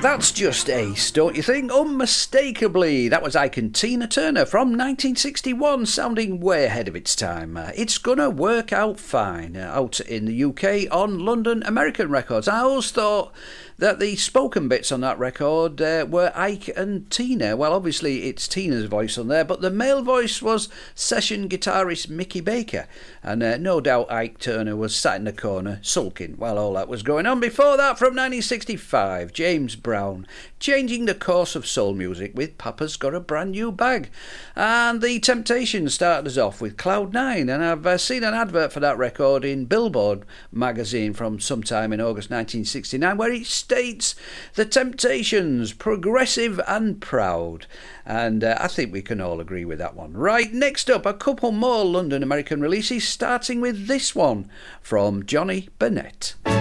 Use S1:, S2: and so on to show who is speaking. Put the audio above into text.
S1: That's just ace, don't you think? Unmistakably. That was Ike and Tina Turner from 1961, sounding way ahead of its time. It's Gonna Work Out Fine, out in the UK on London American Records. I always thought that the spoken bits on that record were Ike and Tina. Well, obviously it's Tina's voice on there, but the male voice was session guitarist Mickey Baker. And no doubt Ike Turner was sat in the corner sulking while all that was going on. Before that, from 1965, James Brown, changing the course of soul music with Papa's Got a Brand New Bag. And the Temptations started us off with Cloud Nine, and I've seen an advert for that record in Billboard magazine from sometime in August 1969, where it states The Temptations, progressive and proud. And I think we can all agree with that one. Right, next up, a couple more London American releases, starting with this one from Johnny Burnett.